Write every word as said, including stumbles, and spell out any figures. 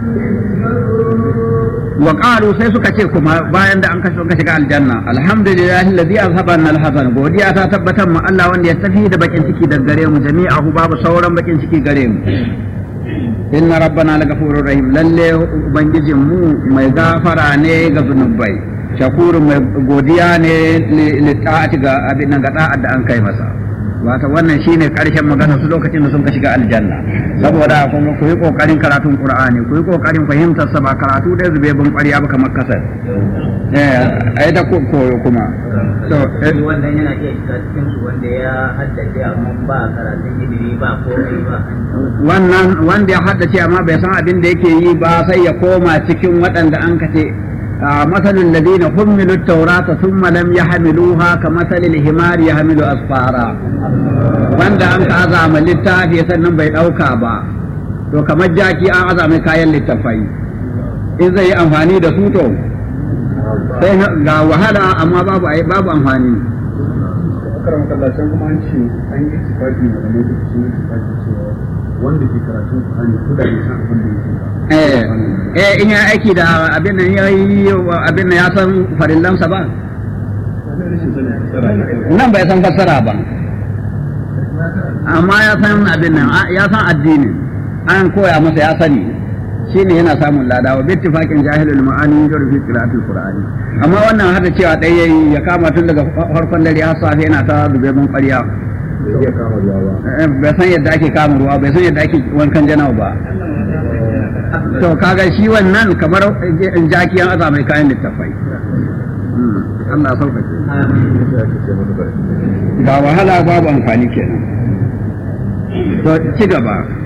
wa qalu sai suka ce kuma bayan da an kashe ka shiga aljanna alhamdulillahi alladhi azhabana alhazan godiya ta tabbatar mu Allah wanda ya tafi da bakin ciki daga gare mu jami'ahu babu sauran bakin ciki gare mu inna rabbana lagafurur rahim lalle ubangijin mu mai gafara ne ga zunubai shakurun mai godiya ne li ta'ati ga abin nan ga ta'ad da an kai masa wata wannan shine karshen magana su lokacin da sun ka shiga aljanna saboda kuma ku yi kokarin karatun qur'ani ku yi kokarin fahimtar sa ba karatu da zube bin ƙarya ba kamar kasar eh ai da koyo kuma to wannan yana iya shiga cikin su wanda ya haddace amma ba karatun ilimi ba komai ba wannan wanda ya haddace amma bai san abin da yake yi ba sai ya koma cikin waɗanda an kace مثل الذين حملوا التوراة ثم لم يحملوها كمثل الحمار يحمل أسفارا wanda an ka azama littafi sannan bai dauka ba to kamar jaki an azama kayan littafai in zai yi amfani da su to sai ga wahala amma babu babu amfani karam kallacin kuma an ce an yi tifaki da ne da su tifaki cewa wanda ke karatu Qur'ani ko da bai san abin da yake eh eh in ya aiki da abin nan yayi abin nan ya san farillansa ba nan bai san fassara ba amma ya san abin nan ya san addini an koya masa ya sani shine yana samun lada wa bittifaqin jahilul ma'ani yajru fi qira'atil qur'ani amma wannan hada cewa dai yayi ya kama tun daga farkon dare har safe yana ta dube mun ƙarya bai san yadda ake kama ruwa bai san yadda ake wankan janawa ba to kaga shi wannan kamar jaki an aza mai kayan littafai Allah sauƙaƙe ba wahala babu amfani kenan to ci gaba